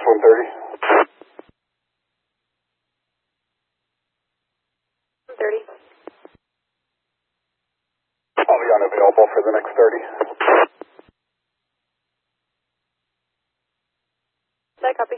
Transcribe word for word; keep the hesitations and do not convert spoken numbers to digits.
one thirty. thirty. I'll be unavailable for the next thirty. That copy.